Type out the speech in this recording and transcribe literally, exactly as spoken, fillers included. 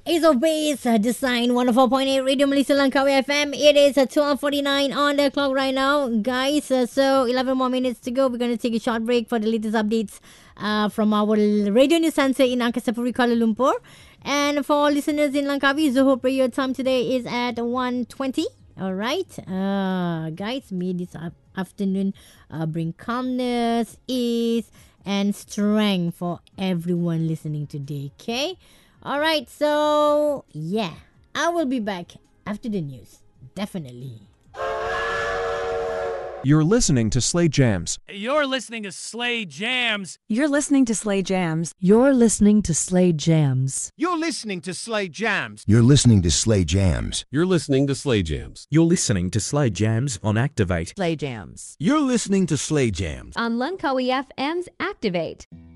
Ace of Base, uh, Design one oh four point eight Radio Malaysia Langkawi F M. It is uh, twelve forty-nine on the clock right now, guys. Uh, so eleven more minutes to go. We're going to take a short break for the latest updates uh, from our Radio News Center in Angkasa Puri, Kuala Lumpur. And for listeners in Langkawi, Zoho prayer time today is at one twenty. All right, uh, guys, may this af- afternoon uh, bring calmness, ease, and strength for everyone listening today. Okay. All right, so yeah, I will be back after the news. Definitely. You're listening to Slay Jams. You're listening to Slay Jams. You're listening to Slay Jams. You're listening to Slay Jams. You're listening to Slay Jams. You're listening to Slay Jams. You're listening to Slay Jams. You're listening to Slay Jams on Activate. Slay Jams. You're listening to Slay Jams on Langkawi F M's Activate.